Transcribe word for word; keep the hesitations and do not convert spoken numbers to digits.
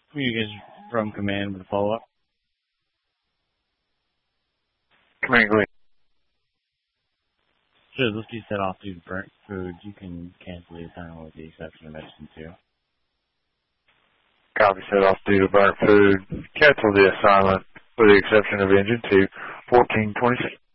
Communication from command with a follow-up. Command, go ahead. Sure, let's be set off due to burnt food. You can cancel the assignment with the exception of medicine two. Copy, set off due to burnt food. Cancel the assignment with the exception of engine two, fourteen twenty-six.